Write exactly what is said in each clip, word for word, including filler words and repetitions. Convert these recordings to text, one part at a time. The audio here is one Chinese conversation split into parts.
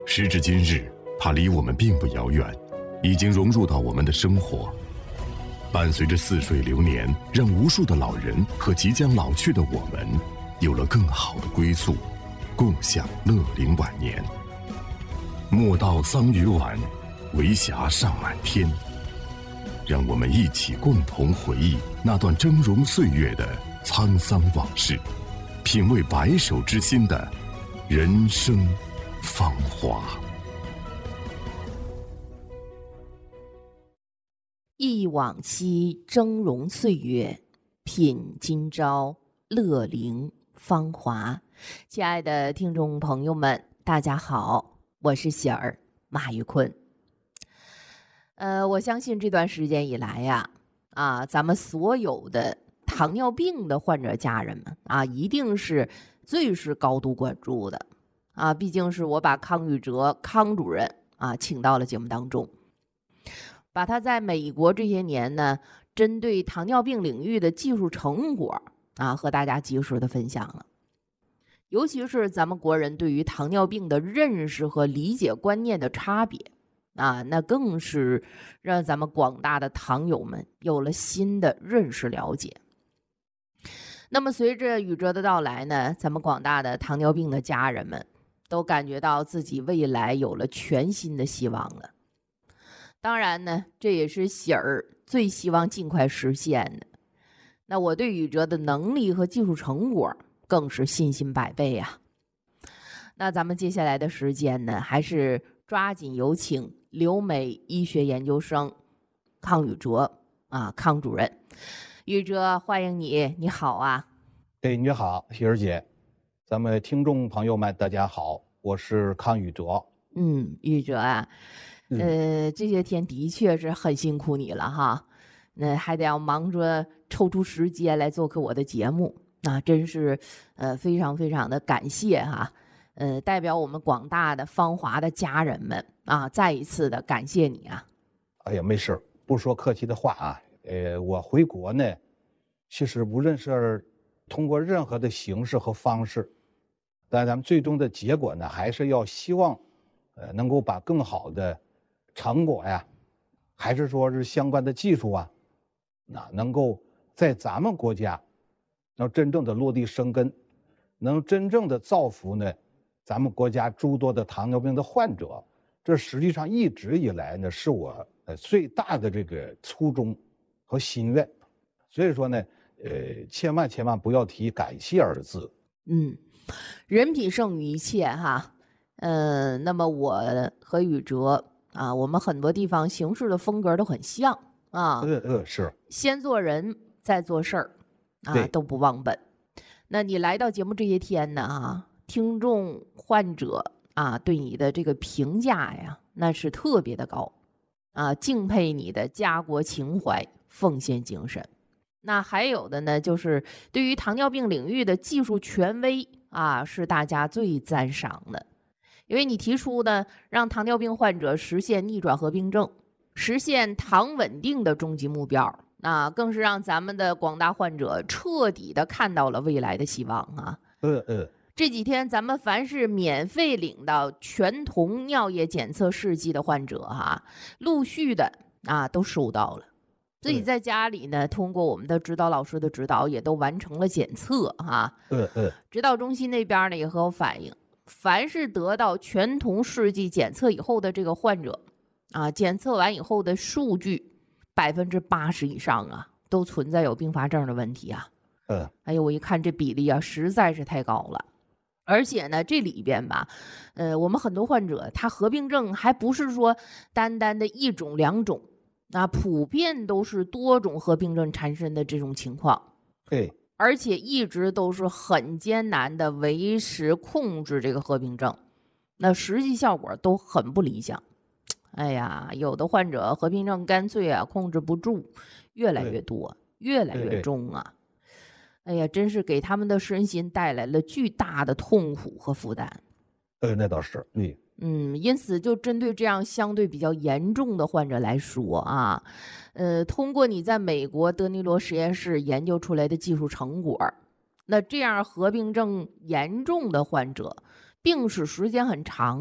时至今日，它离我们并不遥远，已经融入到我们的生活。伴随着似水流年，让无数的老人和即将老去的我们，有了更好的归宿，共享乐龄晚年。莫道桑榆晚，为霞尚满天。让我们一起共同回忆那段峥嵘岁月的沧桑往事，品味白首之心的人生芳华。 忆往昔峥嵘岁月，品今朝乐龄芳华。亲爱的听众朋友们，大家好，我是喜儿马玉坤。呃，我相信这段时间以来呀，啊，咱们所有的糖尿病的患者家人们啊，一定是最是高度关注的啊。毕竟是我把康宇哲康主任啊请到了节目当中，把他在美国这些年呢，针对糖尿病领域的技术成果啊，和大家及时的分享了。尤其是咱们国人对于糖尿病的认识和理解观念的差别啊，那更是让咱们广大的糖友们有了新的认识了解。那么随着宇哲的到来呢，咱们广大的糖尿病的家人们都感觉到自己未来有了全新的希望了。当然呢，这也是喜儿最希望尽快实现的。那我对宇哲的能力和技术成果更是信心百倍啊。那咱们接下来的时间呢，还是抓紧有请留美医学研究生康宇哲啊，康主任。宇哲，欢迎你，你好啊。 哎，你好，喜儿姐，咱们听众朋友们，大家好，我是康宇哲。 嗯，宇哲啊，呃，这些天的确是很辛苦你了哈，那还得要忙着抽出时间来做客我的节目，那真是呃非常非常的感谢哈，呃，代表我们广大的芳华的家人们啊，再一次的感谢你啊。 哎呀，没事，不说客气的话啊，呃，我回国呢，其实无论是通过任何的形式和方式，但咱们最终的结果呢，还是要希望，呃，能够把更好的成果呀，还是说是相关的技术啊，那能够在咱们国家能真正的落地生根，能真正的造福呢咱们国家诸多的糖尿病的患者。这实际上一直以来呢，是我呃最大的这个初衷和心愿。所以说呢，呃，千万千万不要提感谢二字。 嗯，人品胜于一切哈。嗯、呃，那么我和宇哲啊，我们很多地方行事的风格都很像啊。 呃呃，是。 先做人，再做事儿，啊，都不忘本。那你来到节目这些天呢啊，听众患者啊对你的这个评价呀，那是特别的高啊，敬佩你的家国情怀、奉献精神。那还有的呢，就是对于糖尿病领域的技术权威啊，是大家最赞赏的。因为你提出的让糖尿病患者实现逆转合并症，实现糖稳定的终极目标，那更是让咱们的广大患者彻底的看到了未来的希望啊。 呃呃， 这几天咱们凡是免费领到全酮尿液检测试剂的患者哈、啊，陆续的啊都收到了。自己在家里呢，通过我们的指导老师的指导，也都完成了检测哈。 呃呃， 指导中心那边呢也和我反映，凡是得到全酮试剂检测以后的这个患者啊，检测完以后的数据百分之八十以上啊，都存在有并发症的问题啊。 嗯， 哎呦，我一看这比例啊，实在是太高了。而且呢，这里边吧，呃，我们很多患者他合并症还不是说单单的一种两种，那普遍都是多种合并症缠身的这种情况。 对， 而且一直都是很艰难的维持控制这个合并症，那实际效果都很不理想。哎呀，有的患者合并症干脆啊控制不住，越来越多，越来越重啊。哎呀，真是给他们的身心带来了巨大的痛苦和负担。 呃，那倒是，对。 嗯，因此就针对这样相对比较严重的患者来说啊，呃，通过你在美国德尼罗实验室研究出来的技术成果，那这样合并症严重的患者，病史时间很长的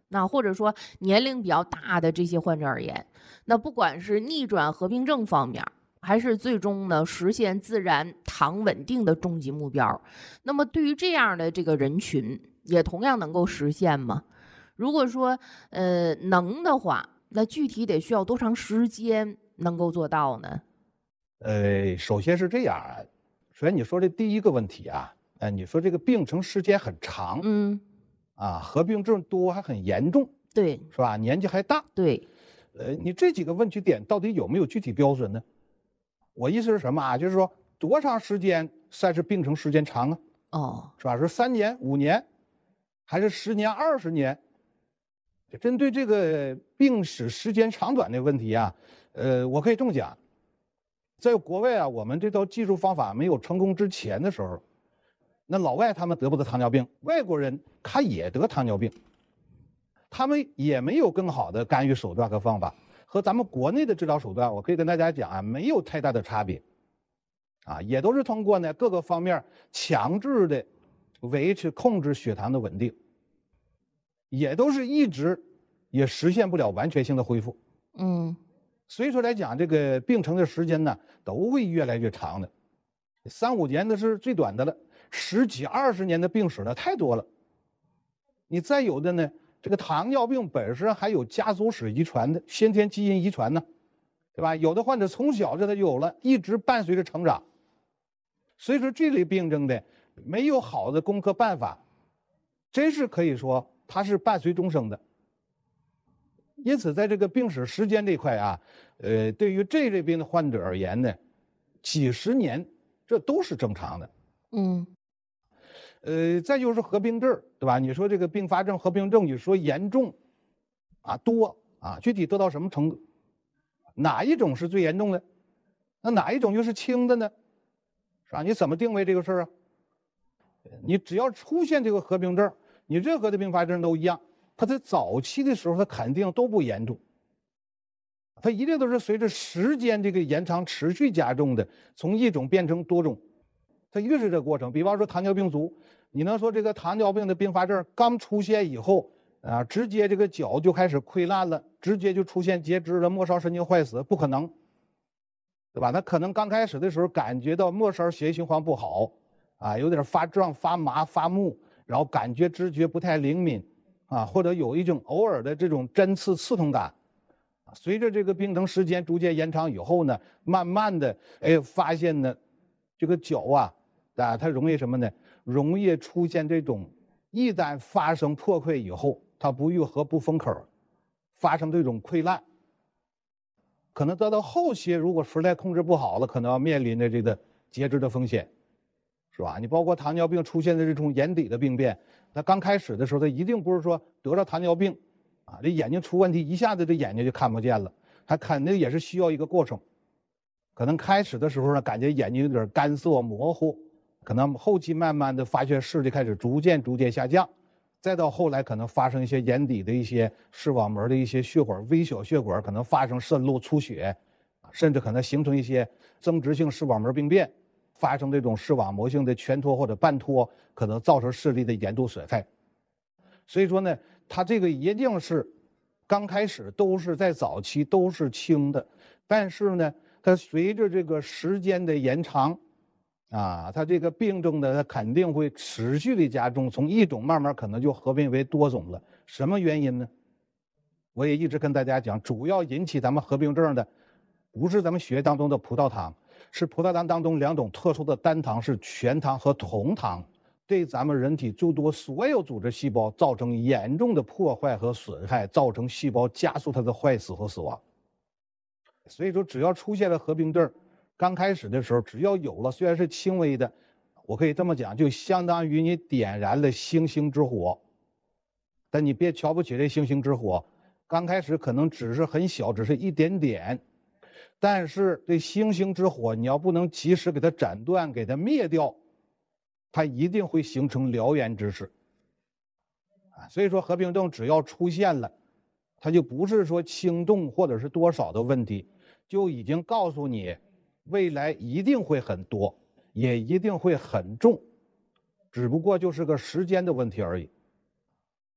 那或者说年龄比较大的这些患者而言，那不管是逆转合并症方面，还是最终呢实现自然糖稳定的终极目标，那么对于这样的这个人群，也同样能够实现吗？如果说呃能的话，那具体得需要多长时间能够做到呢？ 呃，首先是这样啊，首先你说这第一个问题啊，呃，你说这个病程时间很长， 嗯， 啊，合并症多还很严重， 对是吧？年纪还大， 对， 呃，你这几个问题点到底有没有具体标准呢？我意思是什么啊？就是说多长时间算是病程时间长啊？ 哦， 是吧？是三年、五年，还是十年、二十年？针对这个病史时间长短的问题啊，呃，我可以这么讲，在国外啊，我们这套技术方法没有成功之前的时候，那老外他们得不得糖尿病？外国人他也得糖尿病，他们也没有更好的干预手段和方法，和咱们国内的治疗手段，我可以跟大家讲啊，没有太大的差别，啊，也都是通过呢各个方面强制的维持控制血糖的稳定，也都是一直也实现不了完全性的恢复。 嗯， 所以说来讲，这个病程的时间呢，都会越来越长的，三五年的是最短的了，十几二十年的病史呢太多了。你再有的呢，这个糖尿病本身还有家族史遗传的先天基因遗传呢，对吧？有的患者从小这他就有了，一直伴随着成长。所以说这类病症的没有好的攻克办法，真是可以说它是伴随终生的。因此，在这个病史时间这块啊，呃，对于这类病的患者而言呢，几十年这都是正常的。 嗯， 呃，再就是合并症，对吧？你说这个并发症、合并症，你说严重啊多啊，具体得到什么程度？哪一种是最严重的？那哪一种又是轻的呢？是吧？你怎么定位这个事儿啊？你只要出现这个合并症，你任何的并发症都一样。它在早期的时候，它肯定都不严重，它一定都是随着时间这个延长持续加重的，从一种变成多种，它一定是这个过程。比方说糖尿病足，你能说这个糖尿病的并发症刚出现以后啊，直接这个脚就开始溃烂了，直接就出现截肢了、末梢神经坏死，不可能，对吧？它可能刚开始的时候感觉到末梢血液循环不好，啊，有点发胀、发麻、发木，然后感觉知觉不太灵敏。啊，或者有一种偶尔的这种针刺刺痛感，随着这个病程时间逐渐延长以后呢，慢慢的，哎，发现呢，这个脚啊，啊，它容易什么呢？容易出现这种，一旦发生破溃以后，它不愈合不封口，发生这种溃烂，可能到到后期如果实在控制不好了，可能要面临着这个截肢的风险，是吧？你包括糖尿病出现的这种眼底的病变。他刚开始的时候，他一定不是说得了糖尿病，啊，这眼睛出问题，一下子这眼睛就看不见了，他肯定也是需要一个过程。可能开始的时候呢，感觉眼睛有点干涩模糊，可能后期慢慢的发现视力开始逐渐逐渐下降，再到后来可能发生一些眼底的一些视网膜的一些血管、微小血管可能发生渗漏、出血，甚至可能形成一些增殖性视网膜病变。发生这种视网膜性的全脱或者半脱，可能造成视力的严重损害。所以说呢，它这个一定是刚开始都是在早期都是轻的，但是呢，它随着这个时间的延长，啊，它这个病症呢，它肯定会持续的加重，从一种慢慢可能就合并为多种了。什么原因呢？我也一直跟大家讲，主要引起咱们合并症的，不是咱们血液当中的葡萄糖。是葡萄糖当中两种特殊的单糖，是全糖和酮糖，对咱们人体诸多所有组织细胞造成严重的破坏和损害，造成细胞加速它的坏死和死亡。所以说，只要出现了合并症，刚开始的时候，只要有了，虽然是轻微的，我可以这么讲，就相当于你点燃了星星之火。但你别瞧不起这星星之火，刚开始可能只是很小，只是一点点。但是这星星之火，你要不能及时给它斩断、给它灭掉，它一定会形成燎原之势。啊，所以说合并症只要出现了，它就不是说轻重或者是多少的问题，就已经告诉你，未来一定会很多，也一定会很重，只不过就是个时间的问题而已。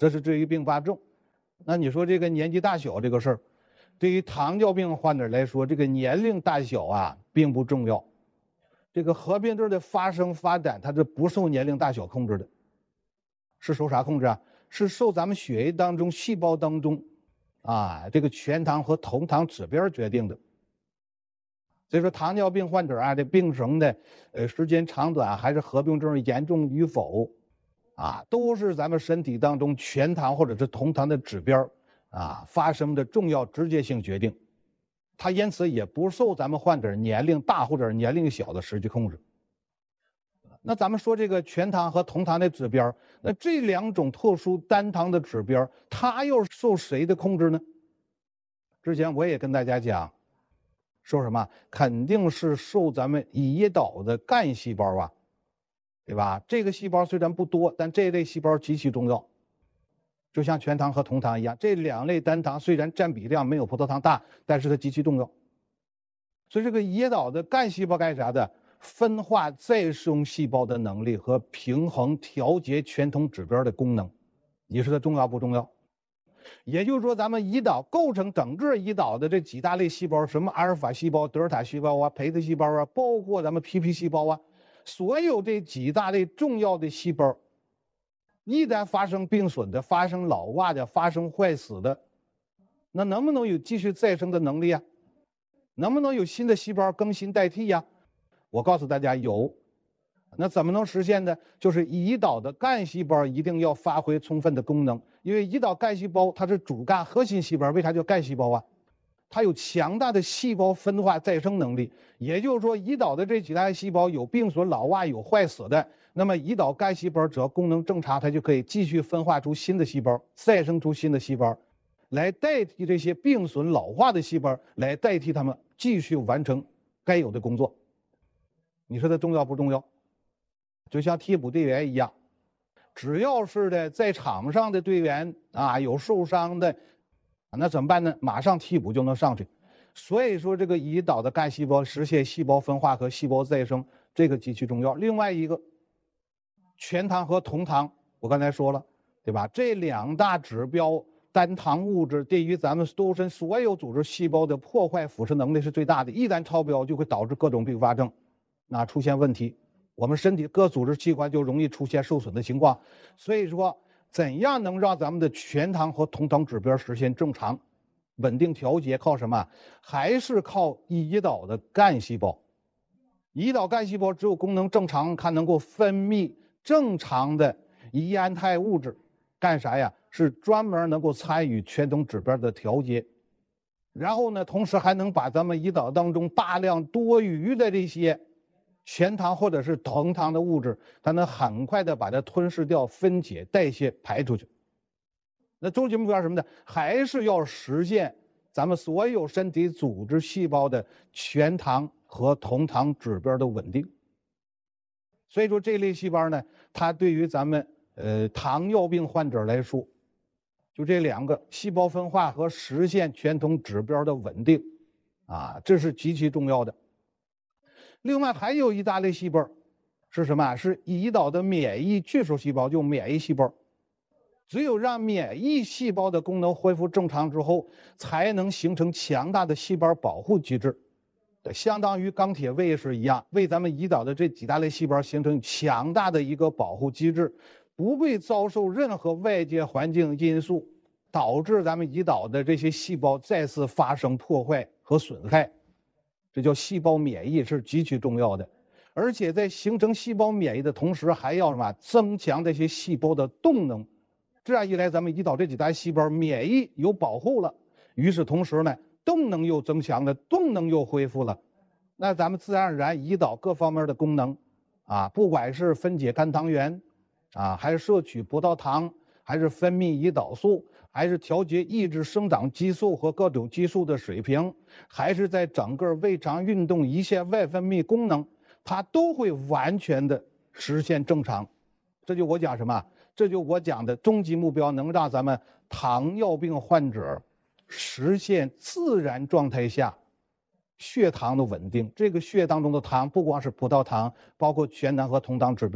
这是至于并发症。那你说这个年纪大小这个事儿，对于糖尿病患者来说，这个年龄大小啊并不重要。这个合并症的发生发展，它是不受年龄大小控制的，是受啥控制啊？是受咱们血液当中细胞当中啊这个全糖和同糖指标决定的。所以说糖尿病患者啊，这病程的呃时间长短，还是合并症严重与否啊，都是咱们身体当中全糖或者是同糖的指标啊发生的重要直接性决定。它因此也不受咱们患者年龄大或者年龄小的实际控制。那咱们说这个全糖和同糖的指标，那这两种特殊单糖的指标，它又受谁的控制呢？之前我也跟大家讲，受什么？肯定是受咱们胰岛的干细胞啊，对吧？这个细胞虽然不多，但这类细胞极其重要。就像全糖和同糖一样，这两类单糖虽然占比量没有葡萄糖大，但是它极其重要。所以这个胰岛的干细胞干啥的？分化再生细胞的能力和平衡调节全酮指标的功能，你说它重要不重要？也就是说，咱们胰岛构成整个胰岛的这几大类细胞，什么阿尔法细胞、德尔塔细胞啊、培特细胞啊，包括咱们 P P 细胞啊，所有这几大类重要的细胞，一旦发生病损的、发生老化的、发生坏死的，那能不能有继续再生的能力啊？能不能有新的细胞更新代替呀？我告诉大家有。那怎么能实现呢？就是胰岛的干细胞一定要发挥充分的功能，因为胰岛干细胞它是主干核心细胞，为啥叫干细胞啊？它有强大的细胞分化再生能力，也就是说，胰岛的这几大细胞有病损、老化、有坏死的，那么胰岛干细胞只要功能正常，它就可以继续分化出新的细胞，再生出新的细胞，来代替这些病损老化的细胞，来代替它们继续完成该有的工作。你说它重要不重要？就像替补队员一样，只要是的在场上的队员啊有受伤的，那怎么办呢？马上替补就能上去。所以说，这个胰岛的干细胞实现细胞分化和细胞再生，这个极其重要。另外一个，全糖和同糖，我刚才说了，对吧？这两大指标单糖物质对于咱们周身所有组织细胞的破坏腐蚀能力是最大的，一旦超标就会导致各种并发症，那出现问题，我们身体各组织器官就容易出现受损的情况。所以说，怎样能让咱们的全糖和同糖指标实现正常稳定调节，靠什么？还是靠胰岛的干细胞。胰岛干细胞只有功能正常，它能够分泌正常的胰胺肽物质，干啥呀？是专门能够参与全酮指标的调节。然后呢，同时还能把咱们胰岛当中大量多余的这些全糖或者是同糖的物质，它能很快的把它吞噬掉、分解、代谢、排出去。那终极目标是什么呢？还是要实现咱们所有身体组织细胞的全糖和同糖指标的稳定。所以说，这类细胞呢，它对于咱们呃糖尿病患者来说，就这两个细胞分化和实现全酮指标的稳定，啊，这是极其重要的。另外还有一大类细胞是什么？是胰岛的免疫巨噬细胞，就免疫细胞。只有让免疫细胞的功能恢复正常之后，才能形成强大的细胞保护机制，相当于钢铁卫士一样，为咱们胰岛的这几大类细胞形成强大的一个保护机制，不会遭受任何外界环境因素导致咱们胰岛的这些细胞再次发生破坏和损害。这叫细胞免疫，是极其重要的。而且在形成细胞免疫的同时，还要什么？增强这些细胞的动能。这样一来，咱们胰岛这几大细胞免疫有保护了，与此同时呢，动能又增强了，动能又恢复了，那咱们自然而然胰岛各方面的功能啊，不管是分解肝糖原啊，还是摄取葡萄糖，还是分泌胰岛素，还是调节抑制生长激素和各种激素的水平，还是在整个胃肠运动、胰腺外分泌功能，它都会完全的实现正常。这就我讲什么？这就我讲的终极目标，能让咱们糖尿病患者实现自然状态下血糖的稳定。这个血当中的糖不光是葡萄糖，包括全糖和同糖指标，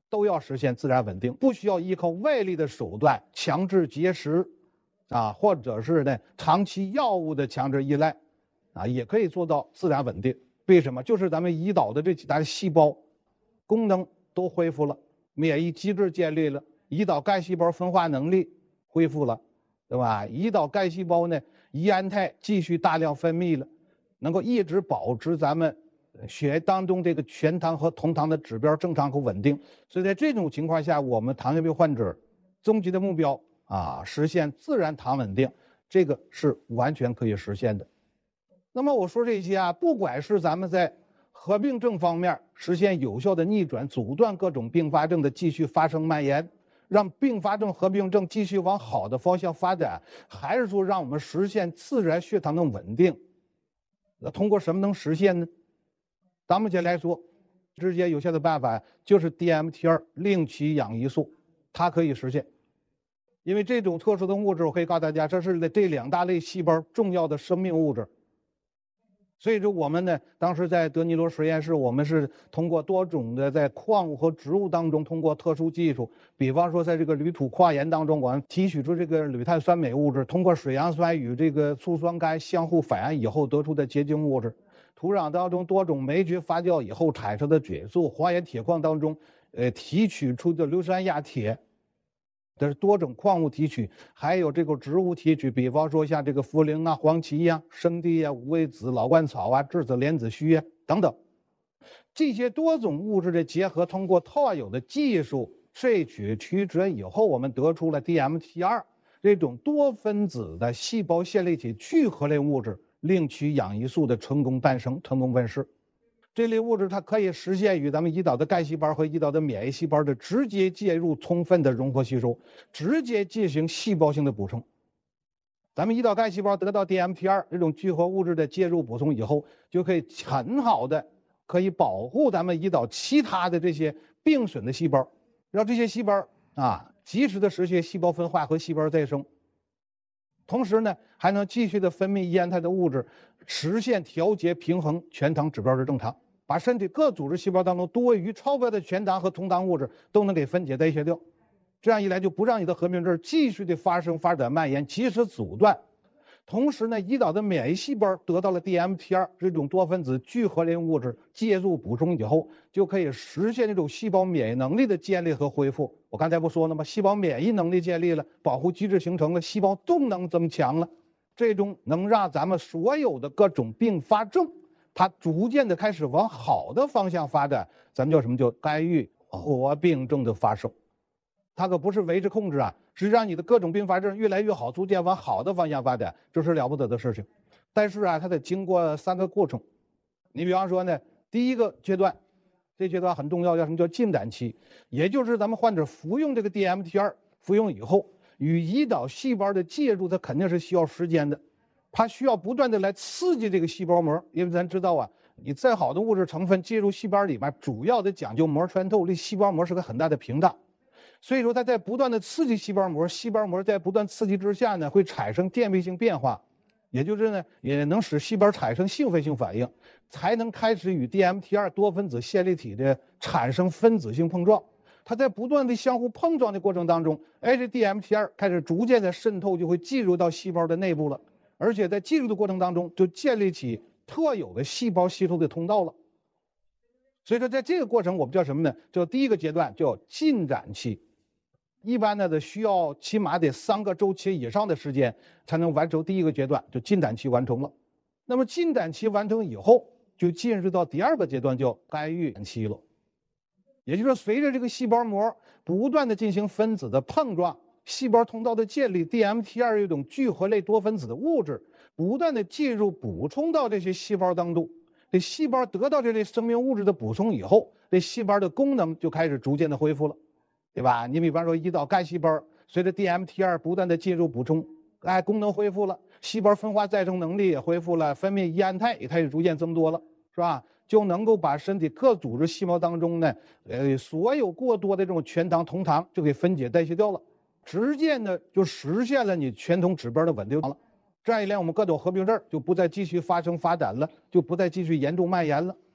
都要实现自然稳定，不需要依靠外力的手段强制节食，啊，或者是呢长期药物的强制依赖，啊，也可以做到自然稳定。为什么？就是咱们胰岛的这几大细胞功能都恢复了，免疫机制建立了，胰岛干细胞分化能力恢复了，对吧？胰岛干细胞呢，胰氨肽继续大量分泌了，能够一直保持咱们血液当中这个全糖和酮糖的指标正常和稳定。所以在这种情况下，我们糖尿病患者终极的目标啊，实现自然糖稳定，这个是完全可以实现的。那么我说这些啊，不管是咱们在合并症方面实现有效的逆转，阻断各种并发症的继续发生蔓延，让并发症合并症继续往好的方向发展，还是说让我们实现自然血糖的稳定，那通过什么能实现呢？咱目前来说，直接有效的办法就是 D M T 二 另起氧胰素，它可以实现。因为这种特殊的物质，我可以告诉大家，这是这两大类细胞重要的生命物质。所以说我们呢，当时在德尼罗实验室，我们是通过多种的在矿物和植物当中，通过特殊技术，比方说在这个铝土矿岩当中，我们提取出这个铝碳酸镁物质，通过水杨酸与这个醋酸酐相互反应以后得出的结晶物质，土壤当中多种酶菌发酵以后产生的碘素，黄岩铁矿当中，呃提取出的硫酸亚铁。这是多种矿物提取，还有这个植物提取，比方说像这个茯苓啊、黄芪呀、生地呀、五味子、老鹳草啊、栀子莲子须啊等等，这些多种物质的结合，通过特有的技术萃取曲准以后，我们得出了 D M T 二 这种多分子的细胞线粒体聚合类物质另取氧胰素的成功诞生、成功问世。这类物质它可以实现与咱们胰岛的干细胞和胰岛的免疫细胞的直接介入，充分的融合吸收，直接进行细胞性的补充。咱们胰岛干细胞得到 D M T 二 这种聚合物质的介入补充以后，就可以很好的可以保护咱们胰岛其他的这些病损的细胞，让这些细胞啊及时的实现细胞分化和细胞再生。同时呢，还能继续的分泌胰氨肽的物质，实现调节平衡全糖指标的正常。把身体各组织细胞当中多余超标的全糖和酮糖物质都能给分解代谢掉，这样一来就不让你的合并症继续的发生发展蔓延，及时阻断。同时呢，胰岛的免疫细胞得到了 D M T 二 这种多分子聚合类物质介入补充以后，就可以实现这种细胞免疫能力的建立和恢复。我刚才不说了吗？细胞免疫能力建立了，保护机制形成了，细胞动能增强了，这种能让咱们所有的各种并发症它逐渐的开始往好的方向发展，咱们叫什么？叫干预合并症的发生。它可不是维持控制啊，是让你的各种并发症越来越好，逐渐往好的方向发展，这是了不得的事情。但是啊，它得经过三个过程。你比方说呢，第一个阶段，这阶段很重要，叫什么？叫进展期，也就是咱们患者服用这个 D M T 二 服用以后，与胰岛细胞的介入，它肯定是需要时间的。它需要不断的来刺激这个细胞膜，因为咱知道啊，你再好的物质成分介入细胞里面，主要的讲究膜穿透，这细胞膜是个很大的屏障，所以说它在不断的刺激细胞膜，细胞膜在不断刺激之下呢，会产生电位性变化，也就是呢，也能使细胞产生兴奋性反应，才能开始与 D M T 二 多分子线粒体的产生分子性碰撞。它在不断的相互碰撞的过程当中，哎，这 D M T 二 开始逐渐的渗透，就会进入到细胞的内部了。而且在进入的过程当中，就建立起特有的细胞吸收的通道了。所以说，在这个过程，我们叫什么呢？叫第一个阶段叫进展期。一般呢，得需要起码得三个周期以上的时间，才能完成第一个阶段，就进展期完成了。那么进展期完成以后，就进入到第二个阶段，叫干预期了。也就是说，随着这个细胞膜不断的进行分子的碰撞，细胞通道的建立 ，D M T 二 这种聚合类多分子的物质不断的进入补充到这些细胞当中，这细胞得到这类生命物质的补充以后，这细胞的功能就开始逐渐的恢复了，对吧？你比方说胰岛干细胞随着 D M T 二 不断的进入补充，哎，功能恢复了，细胞分化再生能力也恢复了，分泌胰氨肽也开始逐渐增多了，是吧？就能够把身体各组织细胞当中呢，呃，所有过多的这种全糖、酮糖就给分解代谢掉了。直接呢就实现了你全酮指标的稳定了，这样一来，我们各种合并症就不再继续发生发展了，就不再继续严重蔓延了。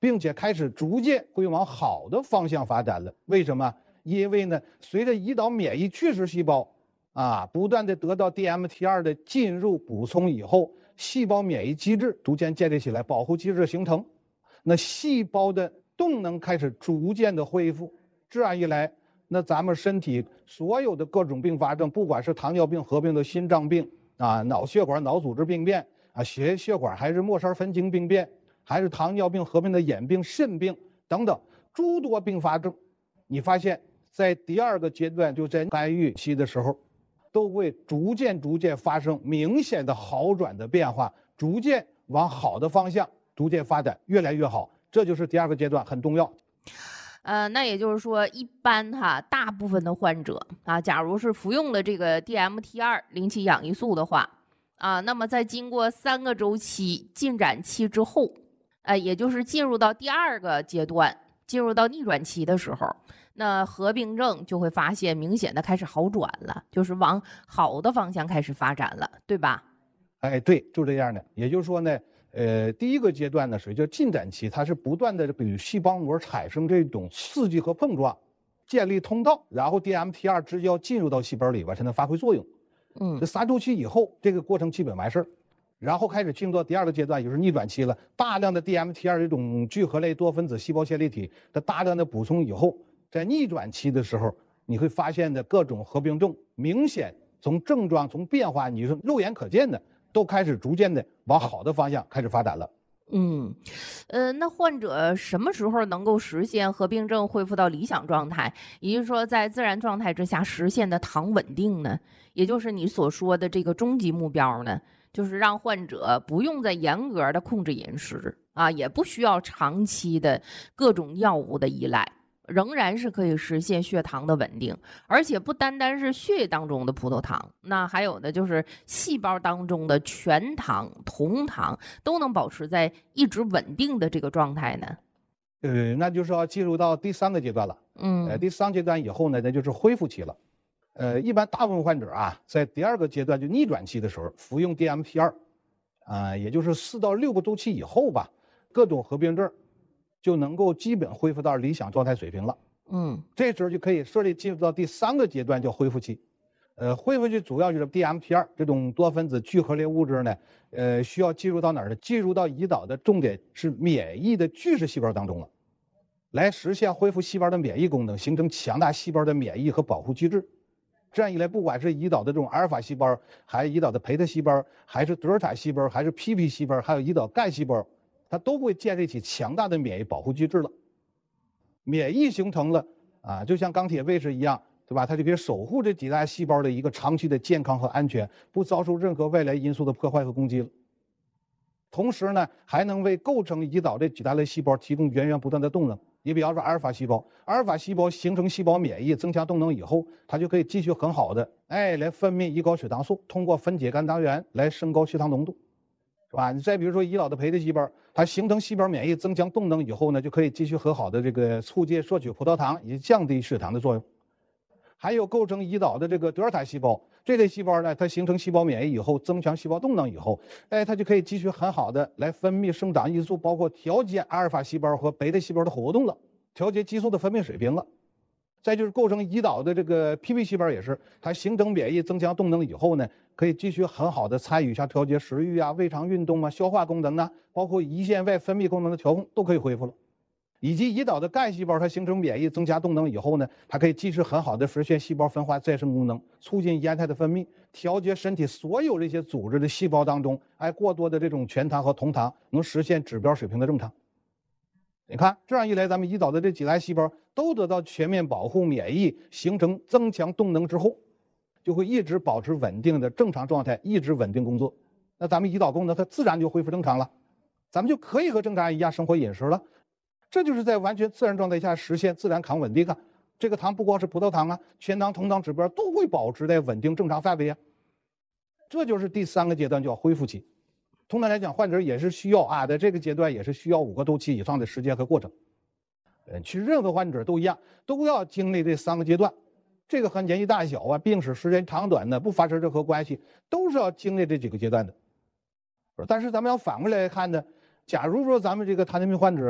并且开始逐渐会往好的方向发展了。为什么？因为呢，随着胰岛免疫巨噬细胞啊不断的得到 D M T 二 的进入补充以后，细胞免疫机制逐渐建立起来，保护机制形成，那细胞的动能开始逐渐的恢复。这样一来，那咱们身体所有的各种并发症，不管是糖尿病合并的心脏病啊、脑血管脑组织病变啊、血血管还是末梢神经病变，还是糖尿病合并的眼病、肾病等等诸多并发症，你发现在第二个阶段，就在干预期的时候，都会逐渐逐渐发生明显的好转的变化，逐渐往好的方向逐渐发展，越来越好。这就是第二个阶段很重要。 呃，那也就是说，一般哈，大部分的患者啊，假如是服用了这个 D M T 二 零七氧异素的话，啊，那么在经过三个周期进展期之后，呃，也就是进入到第二个阶段，进入到逆转期的时候，那合并症就会发现明显的开始好转了，就是往好的方向开始发展了，对吧？ 哎，对，就这样的。也就是说呢，呃，第一个阶段呢，属于叫进展期，它是不断的与细胞膜产生这种刺激和碰撞，建立通道，然后 D M T 二 直接要进入到细胞里边才能发挥作用。 嗯， 这三周期以后，这个过程基本完事儿，然后开始进入到第二个阶段，也就是逆转期了。大量的 D M T 二 这种聚合类多分子细胞线粒体的大量的补充以后，在逆转期的时候，你会发现的各种合并症明显从症状从变化，你是肉眼可见的，都开始逐渐的往好的方向开始发展了。 嗯，呃，那患者什么时候能够实现合并症恢复到理想状态，也就是说在自然状态之下实现的糖稳定呢？也就是你所说的这个终极目标呢，就是让患者不用再严格的控制饮食啊，也不需要长期的各种药物的依赖，仍然是可以实现血糖的稳定，而且不单单是血液当中的葡萄糖，那还有的就是细胞当中的全糖、酮糖都能保持在一直稳定的这个状态呢。 呃，那就是要进入到第三个阶段了。 嗯， 呃，第三阶段以后呢，那就是恢复期了。呃，一般大部分患者啊，在第二个阶段就逆转期的时候，服用 D M T 二，啊，也就是四到六个周期以后吧，各种合并症就能够基本恢复到理想状态水平了。 嗯， 这时候就可以顺利进入到第三个阶段，叫恢复期。呃，恢复期主要就是 D M T 二 这种多分子聚合类物质呢，呃，需要进入到哪儿呢？进入到胰岛的重点是免疫的巨噬细胞当中了，来实现恢复细胞的免疫功能，形成强大细胞的免疫和保护机制。这样一来，不管是胰岛的这种阿尔法细胞，还是胰岛的培特细胞，还是德尔塔细胞，还是 P P 细胞，还有胰岛干细胞，它都会建立起强大的免疫保护机制了。免疫形成了啊，就像钢铁卫士一样，对吧？它就可以守护这几大细胞的一个长期的健康和安全，不遭受任何外来因素的破坏和攻击了。同时呢，还能为构成胰岛这几大类细胞提供源源不断的动能。你比方说阿尔法细胞，阿尔法细胞形成细胞免疫，增强动能以后，它就可以继续很好的哎来分泌胰高血糖素，通过分解肝糖原来升高血糖浓度，是吧？你再比如说胰岛的培特细胞，它形成细胞免疫，增强动能以后呢，就可以继续很好的这个促进摄取葡萄糖以及降低血糖的作用。还有构成胰岛的这个德尔塔细胞，这类细胞呢，它形成细胞免疫以后，增强细胞动能以后，哎，它就可以继续很好的来分泌生长因素，包括调节阿尔法细胞和贝塔细胞的活动了，调节激素的分泌水平了。再就是构成胰岛的这个 P P 细胞也是，它形成免疫、增强动能以后呢，可以继续很好的参与一下调节食欲啊、胃肠运动啊、消化功能啊，包括胰腺外分泌功能的调控都可以恢复了。以及胰岛的干细胞，它形成免疫、增加动能以后呢，它可以继续很好的实现细胞分化再生功能，促进烟肽的分泌，调节身体所有这些组织的细胞当中，哎，过多的这种全糖和酮糖，能实现指标水平的正常。你看，这样一来，咱们胰岛的这几大细胞都得到全面保护、免疫，形成增强动能之后，就会一直保持稳定的正常状态，一直稳定工作。那咱们胰岛功能它自然就恢复正常了，咱们就可以和正常人一样生活饮食了。这就是在完全自然状态下实现自然抗稳定啊！这个糖不光是葡萄糖啊，全糖、酮糖指标都会保持在稳定正常范围啊。这就是第三个阶段，叫恢复期。通常来讲，患者也是需要啊，在这个阶段也是需要五个周期以上的时间和过程。呃，其实任何患者都一样，都要经历这三个阶段。这个和年纪大小啊、病史时间长短呢不发生任何关系，都是要经历这几个阶段的。但是咱们要反过来看呢，假如说咱们这个糖尿病患者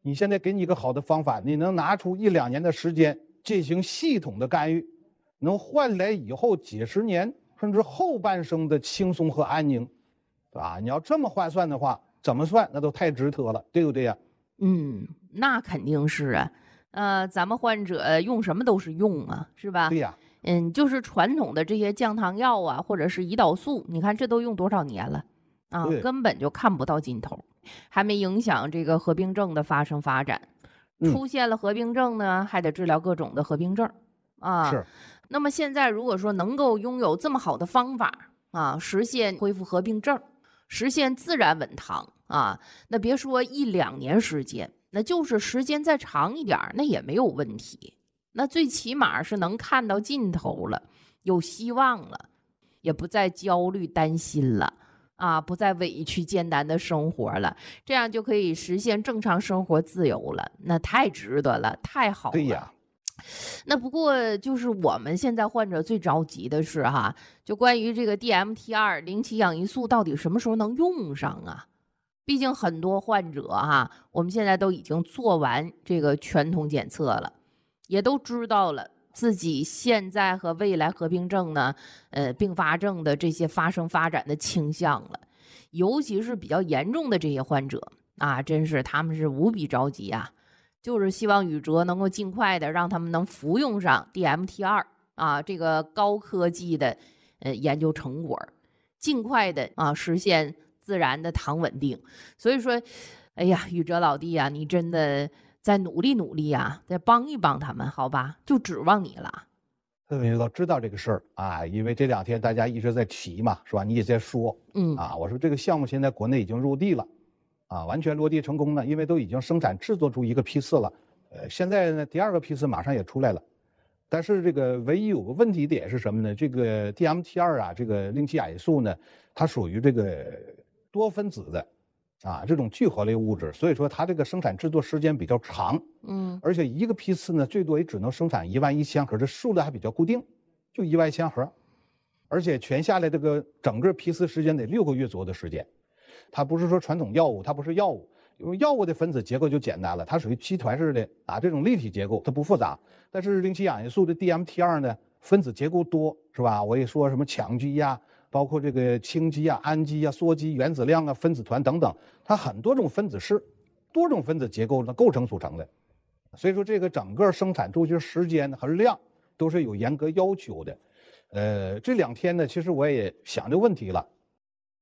你现在给你一个好的方法，你能拿出一两年的时间进行系统的干预，能换来以后几十年甚至后半生的轻松和安宁，对吧？你要这么换算的话，怎么算那都太值得了，对不对呀？ 嗯，那肯定是啊。呃，咱们患者用什么都是用啊，是吧？ 对呀。 嗯，就是传统的这些降糖药啊，或者是胰岛素，你看这都用多少年了啊，根本就看不到尽头，还没影响这个合并症的发生发展。出现了合并症呢，还得治疗各种的合并症啊。 是。 那么现在如果说能够拥有这么好的方法啊，实现恢复合并症，实现自然稳糖啊，那别说一两年时间，那就是时间再长一点，那也没有问题。那最起码是能看到尽头了，有希望了，也不再焦虑担心了啊，不再委屈艰难的生活了，这样就可以实现正常生活自由了，那太值得了，太好了。 对呀。 那不过就是我们现在患者最着急的是哈，就关于这个 D M T 二 零七氧胰素到底什么时候能用上啊？毕竟很多患者哈，我们现在都已经做完这个全通检测了，也都知道了自己现在和未来合并症呢，呃，并发症的这些发生发展的倾向了，尤其是比较严重的这些患者啊，真是他们是无比着急啊。就是希望宇哲能够尽快的让他们能服用上 D M T 二 啊，这个高科技的呃研究成果，尽快的啊实现自然的糖稳定。所以说，哎呀，宇哲老弟啊，你真的再努力努力啊，再帮一帮他们，好吧？就指望你了。 呃，都知道这个事儿啊，因为这两天大家一直在提嘛，是吧？你也在说， 嗯啊，我说这个项目现在国内已经入地了。啊，完全落地成功了，因为都已经生产制作出一个批次了，呃，现在呢第二个批次马上也出来了，但是这个唯一有个问题点是什么呢？这个 D M T 二 啊，这个零七亚胰素呢，它属于这个多分子的，啊，这种聚合类物质，所以说它这个生产制作时间比较长， 嗯， 而且一个批次呢最多也只能生产一万一千盒，这数量还比较固定，就一万一千盒，而且全下来这个整个批次时间得六个月左右的时间。它不是说传统药物，它不是药物，因为药物的分子结构就简单了，它属于集团式的啊，这种立体结构它不复杂。但是零七亚胰素的 D M T 二 呢，分子结构多，是吧？我也说什么羟基呀，包括这个氢基呀、氨基呀、羧基、原子量啊、分子团等等，它很多种分子式，多种分子结构的构成组成的。所以说这个整个生产周期时间和量都是有严格要求的。呃，这两天呢，其实我也想这问题了。